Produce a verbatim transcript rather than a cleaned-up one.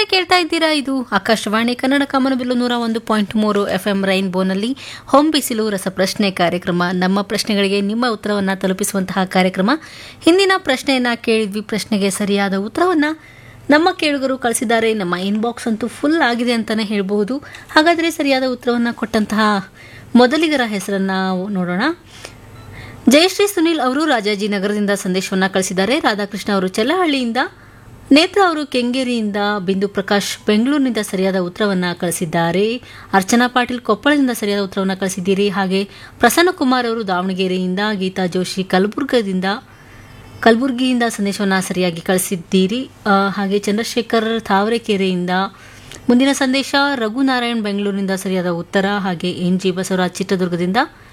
ಕೇಳ್ತಾ ಇದ್ದೀರಾ ಇದು ಆಕಾಶವಾಣಿ ಕನ್ನಡ ಕಾಮನಬಿಲ್ಲು ನೂರ ಒಂದು ಪಾಯಿಂಟ್ ಮೂರು ಎಫ್ ಎಂ ರೈನ್ಬೋನಲ್ಲಿ ಹೊಂಬಿಸಿಲು ರಸಪ್ರಶ್ನೆ ಕಾರ್ಯಕ್ರಮ. ನಮ್ಮ ಪ್ರಶ್ನೆಗಳಿಗೆ ನಿಮ್ಮ ಉತ್ತರವನ್ನು ತಲುಪಿಸುವಂತಹ ಕಾರ್ಯಕ್ರಮ. ಹಿಂದಿನ ಪ್ರಶ್ನೆಯನ್ನ ಕೇಳಿದ್ವಿ. ಪ್ರಶ್ನೆಗೆ ಸರಿಯಾದ ಉತ್ತರವನ್ನು ನಮ್ಮ ಕೇಳುಗರು ಕಳಿಸಿದ್ದಾರೆ. ನಮ್ಮ ಇನ್ಬಾಕ್ಸ್ ಅಂತೂ ಫುಲ್ ಆಗಿದೆ ಅಂತಲೇ ಹೇಳಬಹುದು. ಹಾಗಾದರೆ ಸರಿಯಾದ ಉತ್ತರವನ್ನು ಕೊಟ್ಟಂತಹ ಮೊದಲಿಗರ ಹೆಸರನ್ನು ನೋಡೋಣ. ಜಯಶ್ರೀ ಸುನಿಲ್ ಅವರು ರಾಜಾಜಿನಗರದಿಂದ ಸಂದೇಶವನ್ನು ಕಳಿಸಿದ್ದಾರೆ. ರಾಧಾಕೃಷ್ಣ ಅವರು ಚೆಲ್ಲಹಳ್ಳಿಯಿಂದ, ನೇತ್ರ ಅವರು ಕೆಂಗೇರಿಯಿಂದ, ಬಿಂದು ಪ್ರಕಾಶ್ ಬೆಂಗಳೂರಿನಿಂದ ಸರಿಯಾದ ಉತ್ತರವನ್ನು ಕಳಿಸಿದ್ದಾರೆ. ಅರ್ಚನಾ ಪಾಟೀಲ್ ಕೊಪ್ಪಳದಿಂದ ಸರಿಯಾದ ಉತ್ತರವನ್ನು ಕಳಿಸಿದ್ದೀರಿ. ಹಾಗೆ ಪ್ರಸನ್ನಕುಮಾರ್ ಅವರು ದಾವಣಗೆರೆಯಿಂದ, ಗೀತಾ ಜೋಶಿ ಕಲಬುರ್ಗದಿಂದ ಕಲಬುರಗಿಯಿಂದ ಸಂದೇಶವನ್ನು ಸರಿಯಾಗಿ ಕಳಿಸಿದ್ದೀರಿ. ಹಾಗೆ ಚಂದ್ರಶೇಖರ್ ತಾವರೆಕೆರೆಯಿಂದ. ಮುಂದಿನ ಸಂದೇಶ ರಘುನಾರಾಯಣ್ ಬೆಂಗಳೂರಿನಿಂದ ಸರಿಯಾದ ಉತ್ತರ. ಹಾಗೆ ಎನ್ ಜಿ ಬಸವರಾಜ್ ಚಿತ್ರದುರ್ಗದಿಂದ